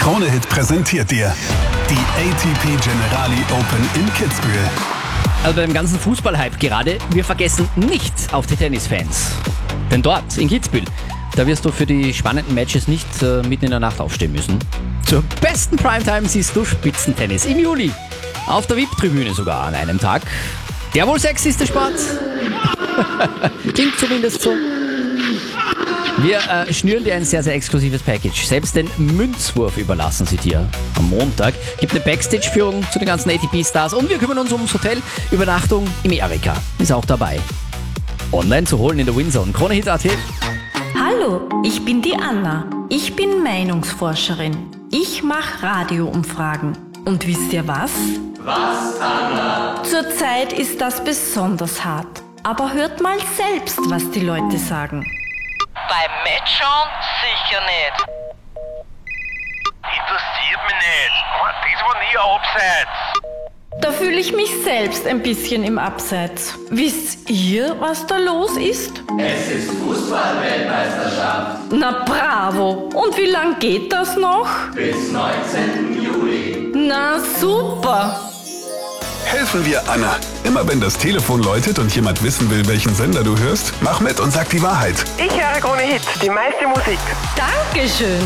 Krone-Hit präsentiert dir die ATP Generali Open in Kitzbühel. Also beim ganzen Fußballhype gerade, wir vergessen nicht auf die Tennisfans. Denn dort, in Kitzbühel, da wirst du für die spannenden Matches nicht mitten in der Nacht aufstehen müssen. Zur besten Primetime siehst du Spitzentennis im Juli. Auf der VIP-Tribüne sogar an einem Tag. Der wohl sexyste Sport. Klingt zumindest so. Wir schnüren dir ein sehr, sehr exklusives Package. Selbst den Münzwurf überlassen sie dir am Montag. Gibt eine Backstage-Führung zu den ganzen ATP-Stars und wir kümmern uns ums Hotel. Übernachtung im Erika ist auch dabei. Online zu holen in der Windsor und KroneHit.at. Hallo, ich bin die Anna. Ich bin Meinungsforscherin. Ich mache Radioumfragen. Und wisst ihr was? Was, Anna? Zurzeit ist das besonders hart. Aber hört mal selbst, was die Leute sagen. Beim Matchschauen sicher nicht. Interessiert mich nicht. Das war nie ein Abseits. Da fühle ich mich selbst ein bisschen im Abseits. Wisst ihr, was da los ist? Es ist Fußball-Weltmeisterschaft. Na bravo! Und wie lang geht das noch? Bis 19. Juli. Na super! Helfen wir Anna. Immer wenn das Telefon läutet und jemand wissen will, welchen Sender du hörst, mach mit und sag die Wahrheit. Ich höre KroneHit, die meiste Musik. Dankeschön!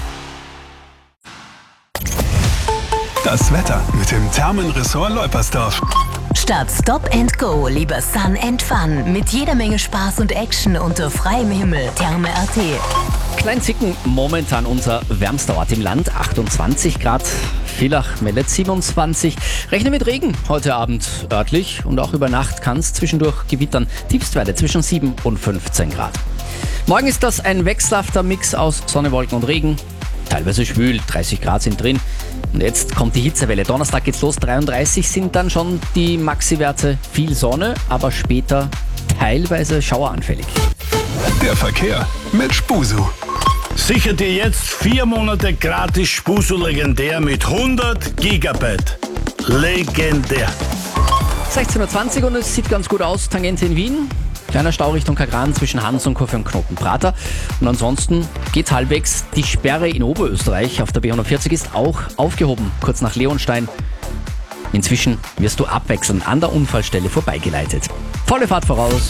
Das Wetter mit dem Thermenressort Leupersdorf. Statt Stop and Go lieber Sun and Fun mit jeder Menge Spaß und Action unter freiem Himmel. Therme.at. Kleinzicken momentan unser wärmster Ort im Land, 28 Grad. Villach meldet 27. Rechne mit Regen heute Abend örtlich und auch über Nacht kann es zwischendurch gewittern. Tiefstwerte zwischen 7 und 15 Grad. Morgen ist das ein wechselhafter Mix aus Sonne, Wolken und Regen. Teilweise schwül, 30 Grad sind drin. Und jetzt kommt die Hitzewelle. Donnerstag geht's los, 33 sind dann schon die Maxi-Werte. Viel Sonne, aber später teilweise schaueranfällig. Der Verkehr mit Spusu. Sicher dir jetzt 4 Monate gratis Spusu legendär mit 100 Gigabyte. Legendär. 16.20 Uhr und es sieht ganz gut aus. Tangente in Wien. Kleiner Stau Richtung Kagran zwischen Hans und Kurve und Knotenprater. Und ansonsten geht's halbwegs. Die Sperre in Oberösterreich auf der B140 ist auch aufgehoben, kurz nach Leonstein. Inzwischen wirst du abwechselnd an der Unfallstelle vorbeigeleitet. Volle Fahrt voraus.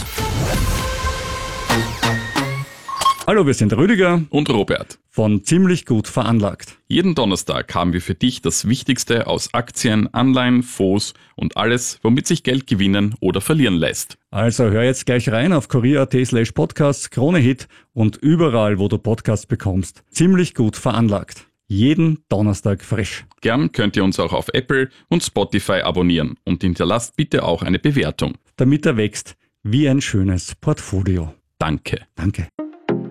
Hallo, wir sind Rüdiger und Robert von Ziemlich gut veranlagt. Jeden Donnerstag haben wir für dich das Wichtigste aus Aktien, Anleihen, Fonds und alles, womit sich Geld gewinnen oder verlieren lässt. Also hör jetzt gleich rein auf kurier.at/podcasts, KroneHit und überall, wo du Podcasts bekommst. Ziemlich gut veranlagt. Jeden Donnerstag frisch. Gern könnt ihr uns auch auf Apple und Spotify abonnieren und hinterlasst bitte auch eine Bewertung. Damit er wächst wie ein schönes Portfolio. Danke. Danke.